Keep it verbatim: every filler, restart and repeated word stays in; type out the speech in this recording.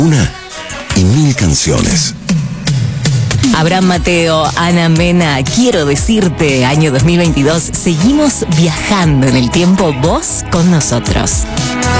Una y mil canciones. Abraham Mateo, Ana Mena, quiero decirte, año dos mil veintidós, seguimos viajando en el tiempo, vos con nosotros.